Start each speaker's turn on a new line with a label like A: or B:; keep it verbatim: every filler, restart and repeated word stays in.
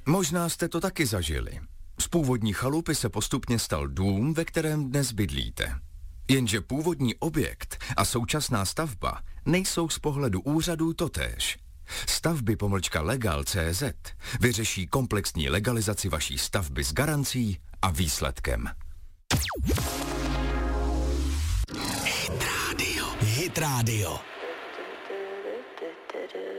A: Možná jste to taky zažili. Z původní chalupy se postupně stal dům, ve kterém dnes bydlíte. Jenže původní objekt a současná stavba nejsou z pohledu úřadů totéž. Stavby pomlčka legal tečka cé zet vyřeší komplexní legalizaci vaší stavby s garancí a výsledkem.
B: Hit Radio. Hit Radio.